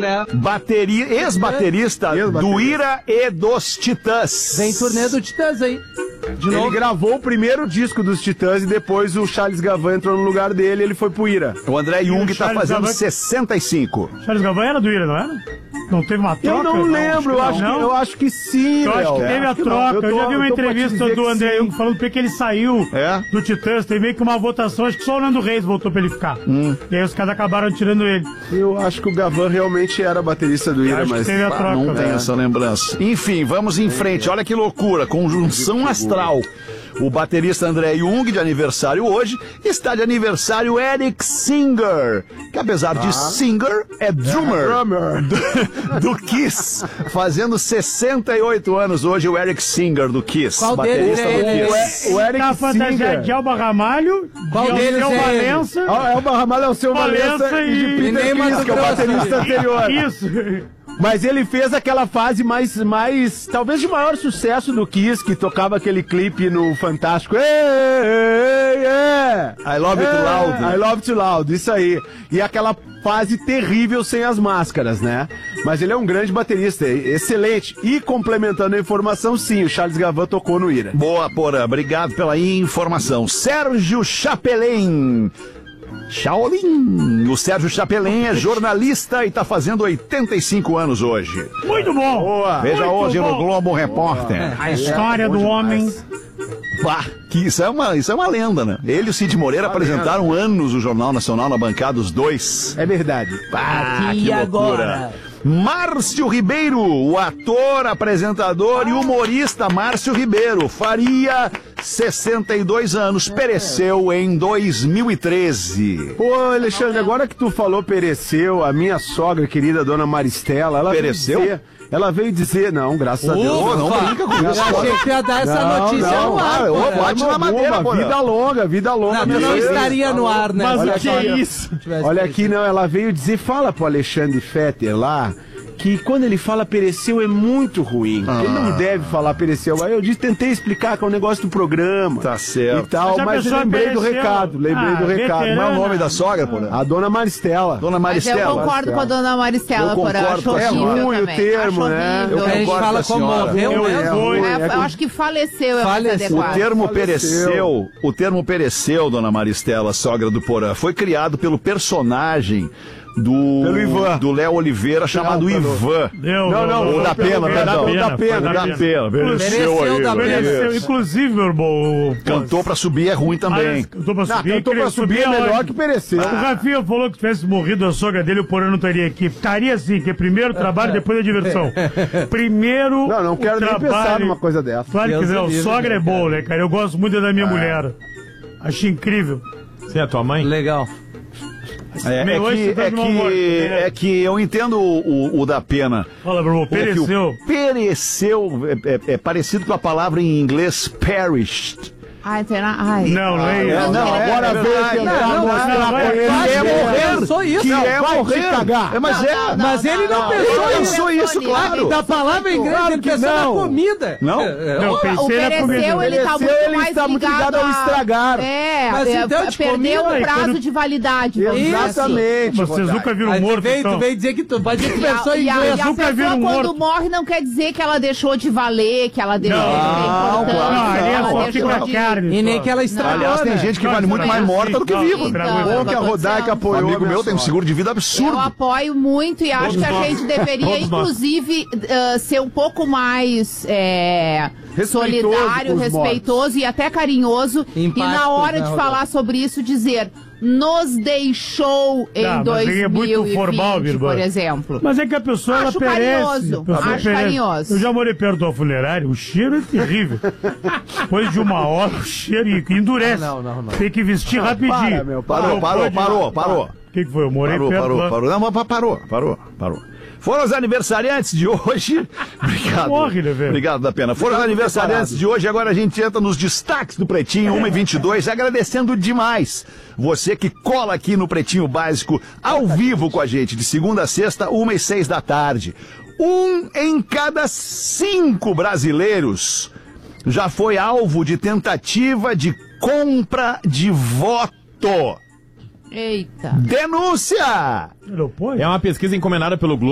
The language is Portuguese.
né? Ex-baterista do Ira e dos Titãs. Vem turnê do Titãs aí. Ele gravou o primeiro disco dos Titãs e depois o Charles Gavan entrou no lugar dele e ele foi pro Ira. O André Jung tá Charles fazendo Gavan- 65. Charles Gavan era do Ira, não era? Não teve uma troca? Eu não lembro, eu acho que sim, Eu acho que Léo. teve a troca. Eu já vi uma entrevista do André Jung falando porque ele saiu do Titãs. Tem meio que uma votação, acho que só o Nando Reis voltou pra ele ficar. E aí os caras acabaram tirando ele. Eu acho que o Gavan realmente era baterista do Ira, Acho que mas... teve a troca. Não tem essa lembrança. Enfim, vamos em frente. Olha que loucura. Conjunção astral. O baterista André Jung, de aniversário hoje, está de aniversário Eric Singer, que apesar de singer, é drummer do Kiss. Fazendo 68 anos hoje, o Eric Singer do Kiss. Qual deles baterista é do ele? Kiss. O Eric Tá fantasiado Singer. de Elba Ramalho, Qual de deles Alceu é ele? Valença. É o Barramalho, é o seu Valença Valença e de e Peter nem Criss, Mato que é o Grosso. baterista anterior. Isso. Mas ele fez aquela fase mais, talvez de maior sucesso do Kiss, que tocava aquele clipe no Fantástico. I Love It Loud. I Love It Loud, isso aí. E aquela fase terrível sem as máscaras, né? Mas ele é um grande baterista, excelente. E complementando a informação, sim, o Charles Gavan tocou no Ira. Boa, Porã. Obrigado pela informação. Sérgio Chapelin. Shaolin. O Sérgio Chapelin é jornalista e está fazendo 85 anos hoje. Muito bom. Boa. Veja Muito hoje no bom. Globo Repórter. A história do homem. Bah, que isso é uma lenda, né? Ele e o Cid Moreira apresentaram anos o Jornal Nacional na bancada, os dois. É verdade. Ah, Aqui que e loucura. agora. Márcio Ribeiro, o ator, apresentador e humorista Márcio Ribeiro, faria 62 anos, pereceu em 2013. Pô, Alexandre, agora que tu falou pereceu, a minha sogra querida, dona Maristela, ela Pereceu? ela veio dizer, não, graças a Deus. Ô, não brinca com Eu isso. achei que ia dar essa notícia no ar. ô, pô. bate na madeira, pô. Vida longa. Não, tu não estaria no ar, né? Mas Olha o que aqui, é olha. isso? Olha aqui, não, ela veio dizer, fala pro Alexandre Fetter lá, que quando ele fala pereceu é muito ruim. Ele não deve falar pereceu. Aí eu tentei explicar que é um negócio do programa. Tá certo. E tal, Mas a mas eu pessoa lembrei do pereceu. recado. Lembrei do recado. veterana. Qual é o nome da sogra, pô? A dona Maristela. Dona Mas eu Maristela. concordo com a dona Maristela, Eu porém. concordo Acho com a horrível senhora. ruim o também. termo, Acho né? horrível. Eu A gente concordo fala com a como senhora. morreu Eu mesmo. vou- Eu acho que faleceu é mais Faleceu. adequado. O termo Faleceu. pereceu, dona Maristela, sogra do Porã, foi criado pelo personagem Pelo Ivan. do Léo Oliveira, chamado Ivan. Não, o da Pena, perdão. da Pena. Pereceu da pena. Pereceu. Inclusive, meu irmão. Cantou pra subir é ruim também. Cantou pra subir. Cantou pra subir é melhor que pereceu. O Rafinha falou que tivesse morrido a sogra dele, o Porã não estaria aqui. Estaria sim, que é primeiro o trabalho, depois a diversão. Primeiro Não quero o nem trabalho. pensar numa coisa dessa. Claro que Deus não, me livre, sogra é né, boa, né, cara? Eu gosto muito da minha mulher. Acho incrível. Você é a tua mãe? Legal. É que eu entendo o da Pena. Fala, meu irmão, É que o pereceu. pereceu é parecido com a palavra em inglês perished. Ai, será? Ai. Não é isso. Agora veio tentar mostrar pra ele não, que é não, morrer. Pensou isso. Que é morrer. Cagar. Mas ele não pensou Ele isso. pensou isso, claro. Da palavra em inglês, Claro ele que pensou na não. comida. Não? Não, O pensei na pereceu, comida. ele tá Pereceu, muito ele mais está muito ligado ao a- estragar. Mas então, de perdeu comida, o prazo quando- de validade. vamos dizer assim. Exatamente. Vocês Rodaica. nunca viram Aí tu morto, veio, então. tu veio dizer que tu pode dizer que pensou em E a inglês. nunca pessoa viram quando morto. morre não quer dizer que ela deixou de valer, que ela deixou de ter importância. Não, ali é ela só deixou fica de- carne. E nem só. que ela estragou, Aliás, tem né? gente que Não, vale muito não, mais não, morta do que não, viva. não, Bom que a Rodaica Um apoiou. amigo a minha meu tem um sogra. seguro de vida Eu absurdo. apoio muito e acho que a gente deveria, Todos nós. inclusive, ser um pouco mais Respeitoso solidário, com os respeitoso e até carinhoso. E Empático, na hora né, de Rodaica? falar sobre isso, dizer nos deixou em Não, mas aí é muito 2020, formal, por Birbana. exemplo. Mas é que a pessoa, ela Acho perece. carinhoso, A pessoa acho carinhoso. Eu já morei perto de uma funerária, o cheiro é terrível. Depois de uma hora, o cheiro endurece. Não. Tem que vestir rapidinho. para, meu, Parou. O que foi? Eu morei perto lá. Parou. Não, mas parou. Foram os aniversariantes de hoje. Obrigado. Morre, né, velho? Obrigado, da pena. Foram os aniversariantes de hoje. Agora a gente entra nos destaques do Pretinho 1h22. Agradecendo demais você que cola aqui no Pretinho Básico ao vivo com a gente, de segunda a sexta, 1h06 da tarde. 1 em cada 5 brasileiros já foi alvo de tentativa de compra de voto. Eita. Denúncia! Não pode? É uma pesquisa encomendada pelo Globo.